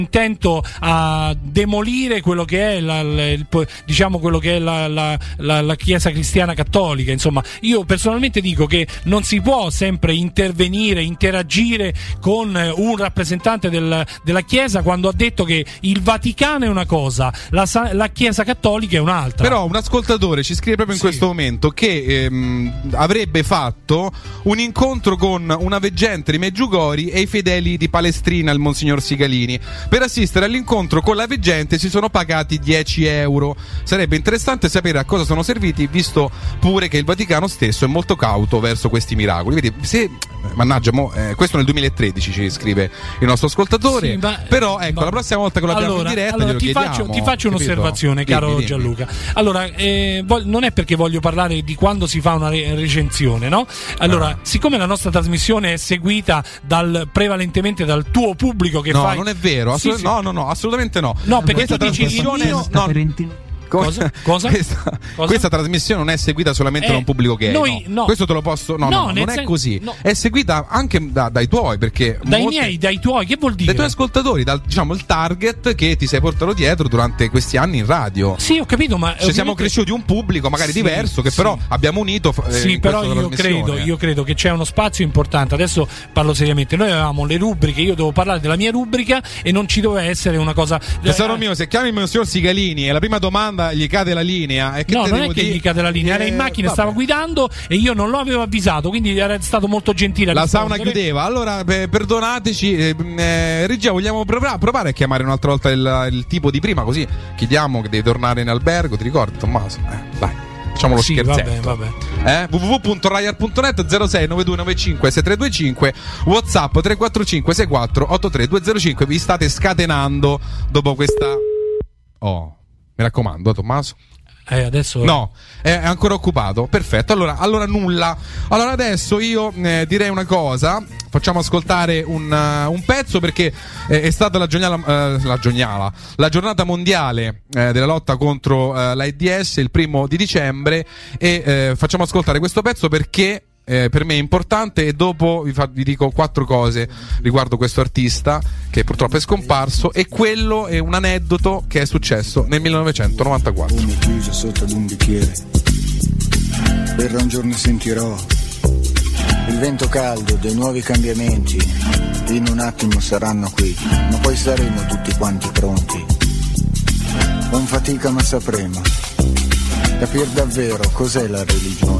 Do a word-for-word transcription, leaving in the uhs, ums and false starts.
intento a demolire quello che è la, la, il, diciamo quello che è la, la, la, la Chiesa cristiana cattolica. Insomma, io personalmente dico che non si può sempre intervenire, interagire con un rappresentante del, della Chiesa quando ha detto che il Vaticano è una cosa, la, la Chiesa cattolica è un'altra. Però un ascoltatore ci scrive proprio in sì. questo momento che ehm, avrebbe fatto un incontro con una veggente di Meggiugori e i fedeli di Palestrina, il Monsignor Sigalini. Per assistere all'incontro con la veggente si sono pagati dieci euro. Sarebbe interessante sapere a cosa sono serviti, visto pure che il Vaticano stesso è molto cauto verso questi miracoli. Vedi, se mannaggia, mo, eh, questo nel duemilatredici ci scrive il nostro ascoltatore. Sì, ma, però ecco, ma, la prossima volta che lo abbiamo allora, in diretta allora, glielo ti chiediamo, faccio, ti faccio un'osservazione, capito? caro dimmi, Gianluca. dimmi. Allora, eh, voglio, non è perché voglio parlare di quando si fa una re- recensione, no? Allora, ah. siccome la nostra trasmissione è seguita dal prevalentemente dal tuo pubblico che no, fai... non è vero, assolut- sì, sì. no, no, no, assolutamente no. No, perché questa tu dici trasmissione mio... no. Cosa? Cosa? Questa, Cosa? questa trasmissione non è seguita solamente eh, da un pubblico gay. noi, no. no. Questo te lo posso. No, no, no non sen- è così. No. È seguita anche da, dai tuoi, perché dai molte, miei, dai tuoi, che vuol dire? Dai tuoi ascoltatori, dal, diciamo il target che ti sei portato dietro durante questi anni in radio. Sì, ho capito, ma cioè, siamo cresciuti un pubblico magari sì, diverso, che sì. però abbiamo unito. Eh, sì, però io credo, io credo che c'è uno spazio importante. Adesso parlo seriamente. Noi avevamo le rubriche, io devo parlare della mia rubrica e non ci doveva essere una cosa. Tesoro mio, se chiami il Monsignor Sigalini e la prima domanda gli cade la linea. E che no, te non devo è che dire? gli cade la linea, era in macchina, vabbè. Stava guidando e io non lo avevo avvisato, quindi era stato molto gentile. La sauna chiudeva, allora beh, perdonateci. Eh, eh, Regia, vogliamo provare, provare a chiamare un'altra volta il, il tipo di prima, così chiediamo che devi tornare in albergo. Ti ricordi, Tommaso? Eh, dai, facciamo lo sì, scherzetto. Vabbè, vabbè. Eh? w w w punto raiar punto net zero sei nove due nove cinque sei tre due cinque, WhatsApp tre quattro cinque sei quattro otto tre due zero cinque. Vi state scatenando dopo questa. Oh, mi raccomando, Tommaso. Eh, adesso no, è ancora occupato. Perfetto, allora, allora nulla. Allora adesso io eh, direi una cosa. Facciamo ascoltare un, uh, un pezzo, perché eh, è stata la giornata, uh, la, giornata, la giornata mondiale eh, della lotta contro uh, l'AIDS il primo di dicembre. E eh, facciamo ascoltare questo pezzo perché Eh, per me è importante, e dopo vi, fa, vi dico quattro cose riguardo questo artista che purtroppo è scomparso, e quello è un aneddoto che è successo nel millenovecentonovantaquattro. Come chiuso sotto ad un bicchiere, verrà un giorno sentirò il vento caldo dei nuovi cambiamenti, in un attimo saranno qui, ma poi saremo tutti quanti pronti, con fatica ma sapremo capir davvero cos'è la religione.